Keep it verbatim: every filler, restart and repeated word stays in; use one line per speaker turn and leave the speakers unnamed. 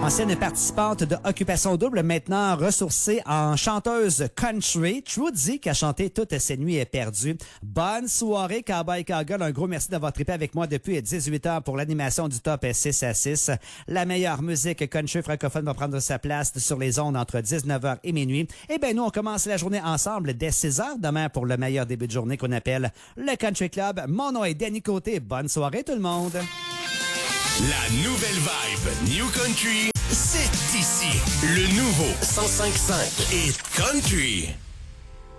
Ancienne participante de Occupation Double, maintenant ressourcée en chanteuse country, Trudy qui a chanté toutes ses nuits perdues. Bonne soirée, Cowboy Cowgirl. Un gros merci d'avoir trippé avec moi depuis dix-huit heures pour l'animation du Top six à six. La meilleure musique country francophone va prendre sa place sur les ondes entre dix-neuf heures et minuit. Et ben nous, on commence la journée ensemble dès six heures demain pour le meilleur début de journée qu'on appelle le Country Club. Mon nom est Danny Côté. Bonne soirée tout le monde.
La nouvelle vibe New Country, c'est ici. Le nouveau cent cinq virgule cinq et Country.